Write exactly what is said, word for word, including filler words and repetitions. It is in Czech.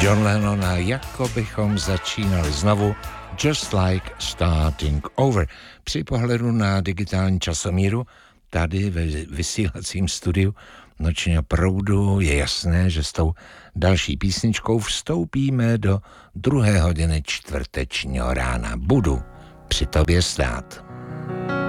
John Lennon a jako bychom začínali znovu Just Like Starting Over. Při pohledu na digitální časomíru tady ve vysílacím studiu Nočního proudu je jasné, že s tou další písničkou vstoupíme do druhé hodiny čtvrtečního rána. Budu při tobě stát.